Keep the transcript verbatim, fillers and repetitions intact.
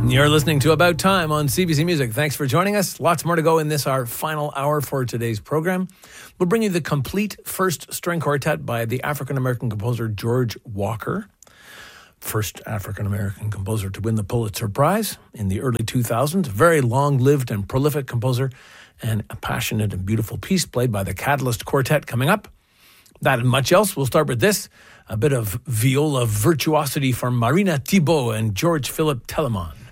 You're listening to About Time on C B C Music. Thanks for joining us. Lots more to go in this, our final hour for today's program. We'll bring you the complete first string quartet by the African-American composer George Walker. First African-American composer to win the Pulitzer Prize in the early two thousands. Very long-lived and prolific composer, and a passionate and beautiful piece played by the Catalyst Quartet coming up. That and much else. We'll start with this, a bit of viola virtuosity from Marina Thibault and George Philip Telemann.